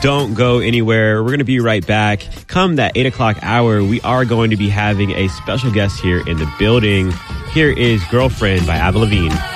don't go anywhere. We're going to be right back. Come that 8 o'clock hour, we are going to be having a special guest here in the building. Here is Girlfriend by Avril Lavigne.